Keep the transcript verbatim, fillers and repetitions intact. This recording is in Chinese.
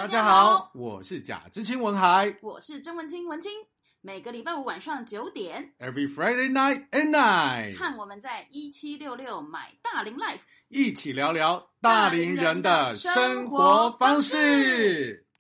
大家好，我是贾知青文海， 我是曾文清文清。每个礼拜五晚上九点 ，Every Friday night and night， 和我们在一七六六买大龄 Life 一起聊聊大龄人的生活方式。